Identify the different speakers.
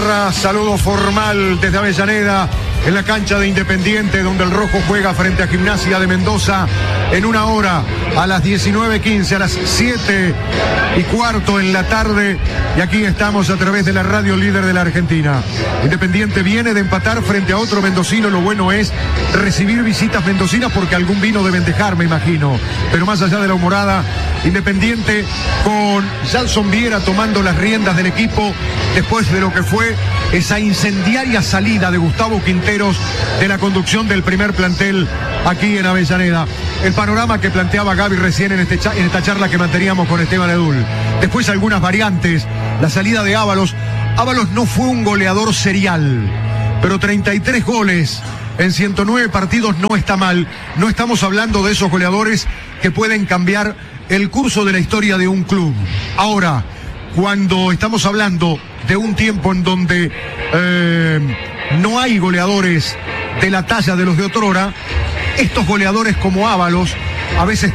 Speaker 1: Guerra, saludo formal desde Avellaneda, en la cancha de Independiente, donde el rojo juega frente a Gimnasia de Mendoza en una hora, a las 19:15, a las 7:15 en la tarde, y aquí estamos a través de la radio líder de la Argentina. Independiente viene de empatar frente a otro mendocino. Lo bueno es recibir visitas mendocinas, porque algún vino deben dejar, me imagino. Pero más allá de la humorada, Independiente con Jalson Viera tomando las riendas del equipo después de lo que fue esa incendiaria salida de Gustavo Quinteros de la conducción del primer plantel aquí en Avellaneda. El panorama que planteaba Gaby recién en esta charla que manteníamos con Esteban Edul. Después algunas variantes, la salida de Ábalos. Ábalos no fue un goleador serial, pero 33 goles en 109 partidos no está mal. No estamos hablando de esos goleadores que pueden cambiar el curso de la historia de un club. Ahora, cuando estamos hablando de un tiempo en donde no hay goleadores de la talla de los de otrora, estos goleadores como Ábalos a veces